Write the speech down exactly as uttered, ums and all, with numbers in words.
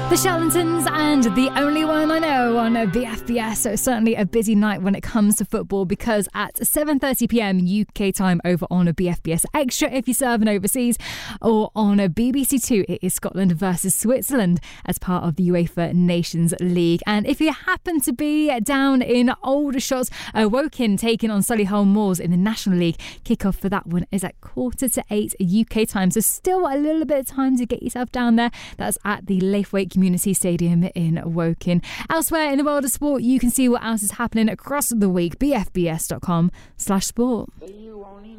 The Charlatans and The Only One I Know on B F B S. So certainly a busy night when it comes to football, because at seven thirty p.m. U K time over on B F B S Extra if you're serving overseas, or on B B C Two it is Scotland versus Switzerland as part of the UEFA Nations League. And if you happen to be down in Aldershot, uh, Woking taking on Solihull Moors in the National League, kickoff for that one is at quarter to eight U K time, so still a little bit of time to get yourself down there. That's at the Laithwaite Community Stadium in Woking. Elsewhere in the world of sport, you can see what else is happening across the week. B F B S dot com slash sport.